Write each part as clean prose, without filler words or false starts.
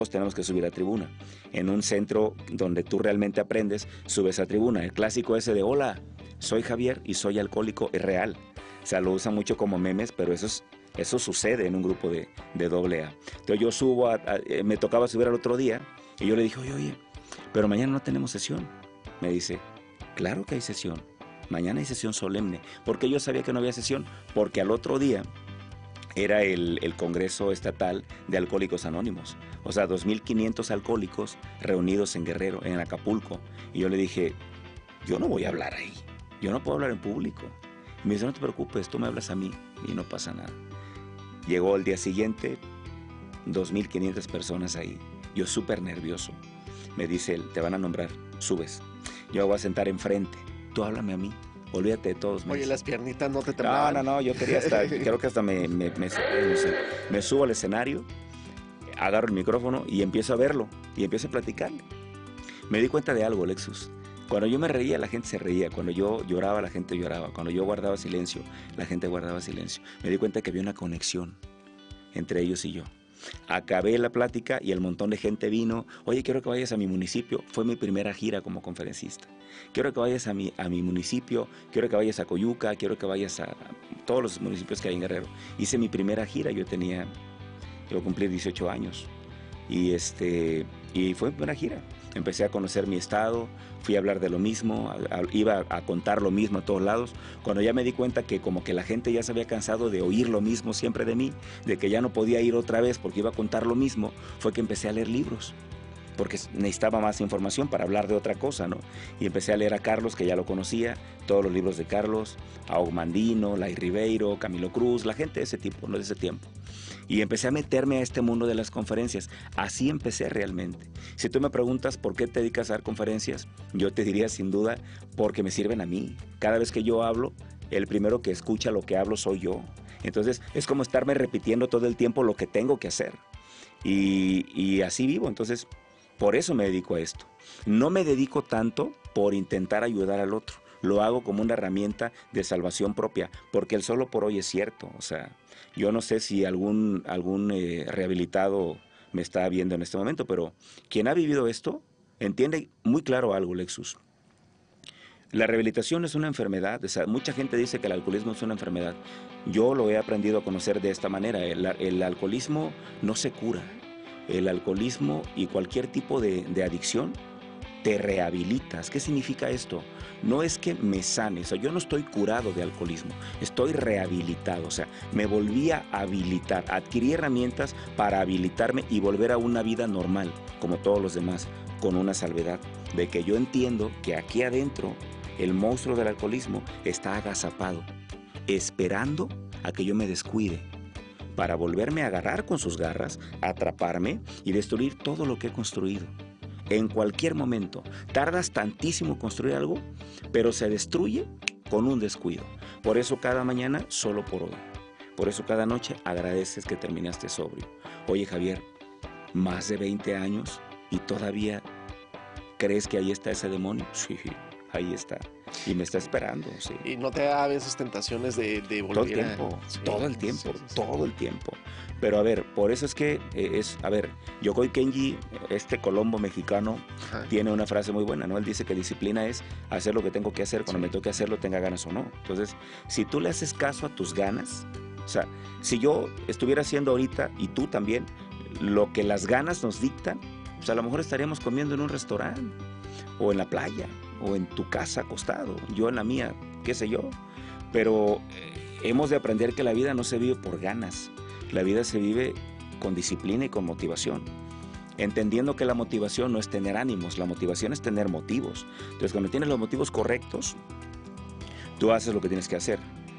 tenemos que subir a tribuna. En un centro donde tú realmente aprendes, subes a tribuna. El clásico ese de, hola, soy Javier y soy alcohólico, es real. O sea, lo usan mucho como memes, pero eso sucede en un grupo de AA. Entonces yo subo, me tocaba subir al otro día, y yo le dije, oye, pero mañana no tenemos sesión. Me dice, claro que hay sesión. Mañana hay sesión solemne. ¿Por qué yo sabía que no había sesión? Porque al otro día era el Congreso Estatal de Alcohólicos Anónimos. O sea, 2.500 alcohólicos reunidos en Guerrero, en Acapulco. Y yo le dije, yo no voy a hablar ahí. Yo no puedo hablar en público. Y me dice, no te preocupes, tú me hablas a mí y no pasa nada. Llegó el día siguiente, 2.500 personas ahí. Yo súper nervioso. Me dice él, te van a nombrar, subes. Yo voy a sentar enfrente. Tú háblame a mí. Olvídate de todos. Oye, las piernitas no te temblaban. No, yo quería estar, creo que hasta me subo al escenario, agarro el micrófono y empiezo a verlo, y empiezo a platicar. Me di cuenta de algo, Lexus. Cuando yo me reía, la gente se reía. Cuando yo lloraba, la gente lloraba. Cuando yo guardaba silencio, la gente guardaba silencio. Me di cuenta que había una conexión entre ellos y yo. Acabé la plática y el montón de gente vino. Oye, quiero que vayas a mi municipio. Fue mi primera gira como conferencista. Quiero que vayas a mi municipio, quiero que vayas a Coyuca, quiero que vayas a todos los municipios que hay en Guerrero. Hice mi primera gira, yo cumplí 18 años. Y fue mi primera gira. Empecé a conocer mi estado, fui a hablar de lo mismo, iba a contar lo mismo a todos lados. Cuando ya me di cuenta que como que la gente ya se había cansado de oír lo mismo siempre de mí, de que ya no podía ir otra vez porque iba a contar lo mismo, fue que empecé a leer libros, porque necesitaba más información para hablar de otra cosa, ¿no? Y empecé a leer a Carlos, que ya lo conocía, todos los libros de Carlos, a Ogmandino, Lai Ribeiro, Camilo Cruz, la gente de ese tipo, no de ese tiempo. Y empecé a meterme a este mundo de las conferencias. Así empecé realmente. Si tú me preguntas por qué te dedicas a dar conferencias, yo te diría sin duda porque me sirven a mí. Cada vez que yo hablo, el primero que escucha lo que hablo soy yo. Entonces es como estarme repitiendo todo el tiempo lo que tengo que hacer. Y así vivo. Entonces por eso me dedico a esto. No me dedico tanto por intentar ayudar al otro. Lo hago como una herramienta de salvación propia, porque el solo por hoy es cierto. O sea, yo no sé si algún rehabilitado me está viendo en este momento, pero quien ha vivido esto entiende muy claro algo, Lexus. La rehabilitación es una enfermedad. O sea, mucha gente dice que el alcoholismo es una enfermedad. Yo lo he aprendido a conocer de esta manera. El alcoholismo no se cura. El alcoholismo y cualquier tipo de adicción te rehabilitas. ¿Qué significa esto? No es que me sane, o sea, yo no estoy curado de alcoholismo, estoy rehabilitado, o sea, me volví a habilitar, adquirí herramientas para habilitarme y volver a una vida normal, como todos los demás, con una salvedad, de que yo entiendo que aquí adentro el monstruo del alcoholismo está agazapado, esperando a que yo me descuide, para volverme a agarrar con sus garras, atraparme y destruir todo lo que he construido. En cualquier momento, tardas tantísimo construir algo, pero se destruye con un descuido. Por eso cada mañana, solo por hoy. Por eso cada noche agradeces que terminaste sobrio. Oye, Javier, más de 20 años y todavía crees que ahí está ese demonio. Sí, ahí está. Y me está esperando, sí. Y no te da a veces tentaciones de volver todo el tiempo. Pero a ver, por eso es que Yokoi Kenji, este Colombo mexicano, tiene una frase muy buena, ¿no? Él dice que disciplina es hacer lo que tengo que hacer cuando me toque hacerlo, tenga ganas o no. Entonces, si tú le haces caso a tus ganas, o sea, si yo estuviera haciendo ahorita, y tú también, lo que las ganas nos dictan, pues a lo mejor estaríamos comiendo en un restaurante, o en la playa, o en tu casa acostado, yo en la mía, qué sé yo. Pero hemos de aprender que la vida no se vive por ganas, la vida se vive con disciplina y con motivación, entendiendo que la motivación no es tener ánimos, la motivación es tener motivos. Entonces, cuando tienes los motivos correctos, tú haces lo que tienes que hacer.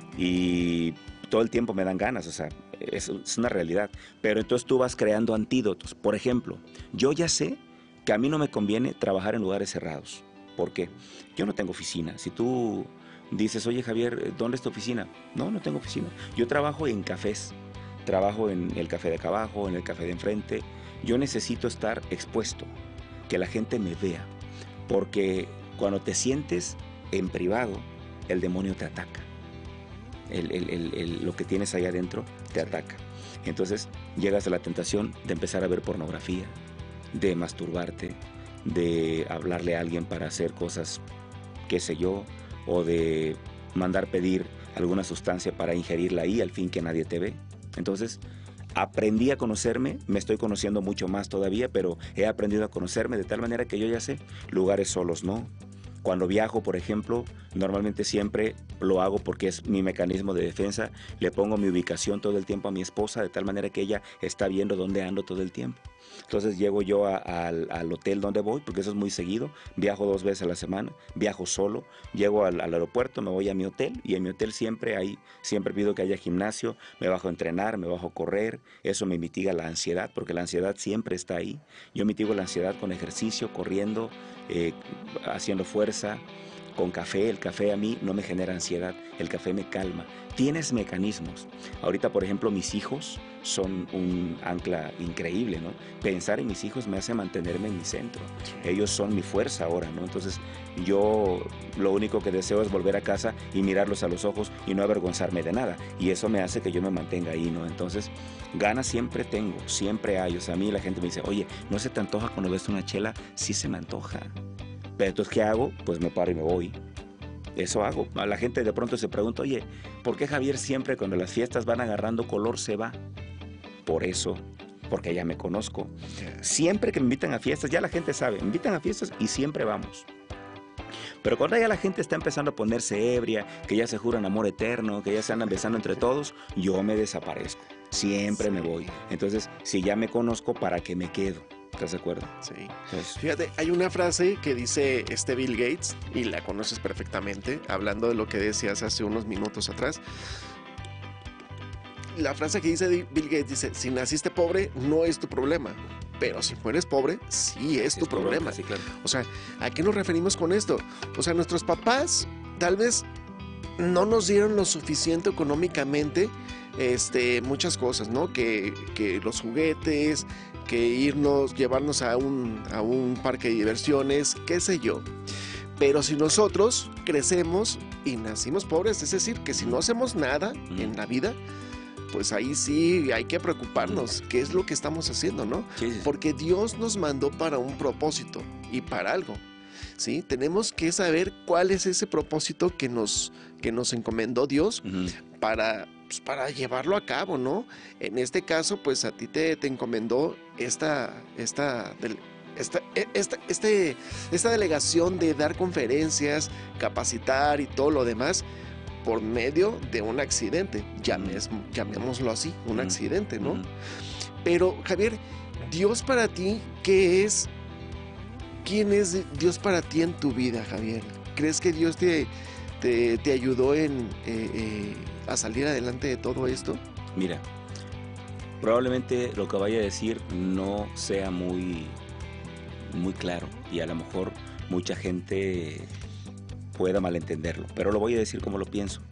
Y todo el tiempo me dan ganas, o sea, es una realidad. Pero entonces tú vas creando antídotos. Por ejemplo, yo ya sé que a mí no me conviene trabajar en lugares cerrados. ¿Por qué? Yo no tengo oficina. Si tú dices, oye Javier, ¿dónde es tu oficina? No tengo oficina. Yo trabajo en cafés. Trabajo en el café de acá abajo, en el café de enfrente. Yo necesito estar expuesto, que la gente me vea. Porque cuando te sientes en privado, el demonio te ataca. Lo que tienes ahí adentro te ataca. Entonces llegas a la tentación de empezar a ver pornografía, de masturbarte, de hablarle a alguien para hacer cosas, qué sé yo, o de mandar pedir alguna sustancia para ingerirla ahí al fin que nadie te ve. Entonces, aprendí a conocerme, me estoy conociendo mucho más todavía, pero he aprendido a conocerme de tal manera que yo ya sé, lugares solos no. Cuando viajo, por ejemplo, normalmente siempre lo hago porque es mi mecanismo de defensa. Le pongo mi ubicación todo el tiempo a mi esposa de tal manera que ella está viendo dónde ando todo el tiempo. Entonces llego yo al hotel donde voy, porque eso es muy seguido. Viajo 2 veces a la semana, viajo solo. Llego al aeropuerto, me voy a mi hotel y en mi hotel siempre pido que haya gimnasio. Me bajo a entrenar, me bajo a correr. Eso me mitiga la ansiedad, porque la ansiedad siempre está ahí. Yo mitigo la ansiedad con ejercicio, corriendo, haciendo fuerza, con café. El café a mí no me genera ansiedad, el café me calma. Tienes mecanismos. Ahorita, por ejemplo, mis hijos son un ancla increíble, ¿no? Pensar en mis hijos me hace mantenerme en mi centro. Ellos son mi fuerza ahora, ¿no? Entonces, yo lo único que deseo es volver a casa y mirarlos a los ojos y no avergonzarme de nada. Y eso me hace que yo me mantenga ahí, ¿no? Entonces, ganas siempre tengo, siempre hay. O sea, a mí la gente me dice, oye, ¿no se te antoja cuando ves una chela? Sí se me antoja. Pero entonces, ¿qué hago? Pues me paro y me voy. Eso hago. A la gente de pronto se pregunta, oye, ¿por qué Javier siempre cuando las fiestas van agarrando color se va? Por eso, porque ya me conozco. Siempre que me invitan a fiestas, ya la gente sabe, me invitan a fiestas y siempre vamos. Pero cuando ya la gente está empezando a ponerse ebria, que ya se juran amor eterno, que ya se andan besando entre todos, yo me desaparezco. Siempre me voy. Entonces, si ya me conozco, ¿para qué me quedo? ¿Estás de acuerdo? Sí. Entonces, fíjate, hay una frase que dice Bill Gates, y la conoces perfectamente, hablando de lo que decías hace unos minutos atrás. La frase que dice Bill Gates dice, si naciste pobre, no es tu problema. Pero si mueres pobre, sí es tu problema. Sí, claro. O sea, ¿a qué nos referimos con esto? O sea, nuestros papás tal vez no nos dieron lo suficiente económicamente, muchas cosas, ¿no? Que los juguetes, que llevarnos a un parque de diversiones, qué sé yo. Pero si nosotros crecemos y nacimos pobres, es decir, que si no hacemos nada en la vida, pues ahí sí hay que preocuparnos. ¿Qué es lo que estamos haciendo, no? Sí. Porque Dios nos mandó para un propósito y para algo, ¿sí? Tenemos que saber cuál es ese propósito que nos encomendó Dios para llevarlo a cabo, ¿no? En este caso, pues a ti te encomendó esta delegación de dar conferencias, capacitar y todo lo demás por medio de un accidente, llamémoslo así, un accidente, ¿no? Pero, Javier, Dios para ti, ¿qué es? ¿Quién es Dios para ti en tu vida, Javier? ¿Crees que Dios te ayudó a salir adelante de todo esto? Mira, probablemente lo que vaya a decir no sea muy, muy claro y a lo mejor mucha gente pueda malentenderlo, pero lo voy a decir como lo pienso.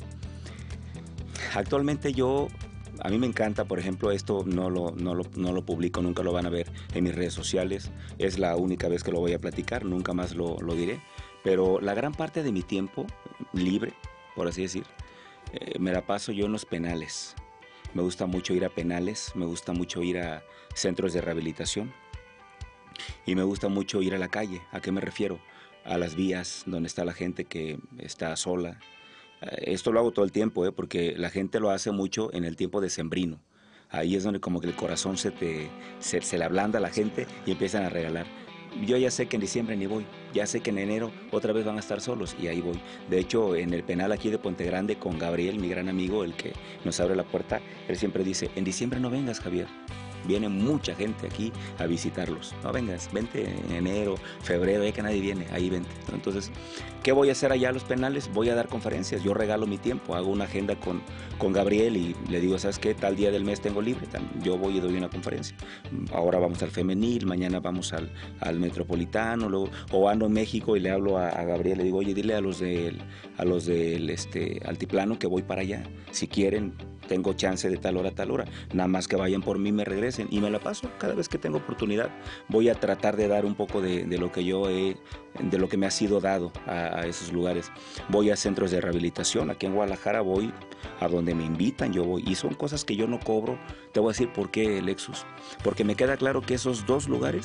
Actualmente a mí me encanta, por ejemplo, esto no lo publico, nunca lo van a ver en mis redes sociales, es la única vez que lo voy a platicar, nunca más lo diré, pero la gran parte de mi tiempo libre, por así decir, me la paso yo en los penales. Me gusta mucho ir a penales, me gusta mucho ir a centros de rehabilitación y me gusta mucho ir a la calle. ¿A qué me refiero? A las vías donde está la gente que está sola. Esto lo hago todo el tiempo, porque la gente lo hace mucho en el tiempo decembrino. Ahí es donde como que el corazón se le ablanda a la gente y empiezan a regalar. Yo ya sé que en diciembre ni voy, ya sé que en enero otra vez van a estar solos y ahí voy. De hecho, en el penal aquí de Puente Grande con Gabriel, mi gran amigo, el que nos abre la puerta, él siempre dice, en diciembre no vengas, Javier. Viene mucha gente aquí a visitarlos. No vengas, vente en enero, febrero, ya que nadie viene, ahí vente. Entonces, ¿qué voy a hacer allá a los penales? Voy a dar conferencias, yo regalo mi tiempo, hago una agenda con Gabriel y le digo, ¿sabes qué? Tal día del mes tengo libre, yo voy y doy una conferencia. Ahora vamos al femenil, mañana vamos al metropolitano, luego, o ando en México y le hablo a Gabriel, le digo, oye, dile a los del altiplano que voy para allá, si quieren. Tengo chance de tal hora a tal hora, nada más que vayan por mí, me regresen y me la paso cada vez que tengo oportunidad. Voy a tratar de dar un poco de lo que de lo que me ha sido dado a esos lugares. Voy a centros de rehabilitación, aquí en Guadalajara voy a donde me invitan, yo voy y son cosas que yo no cobro. Te voy a decir por qué, Lexus, porque me queda claro que esos 2 lugares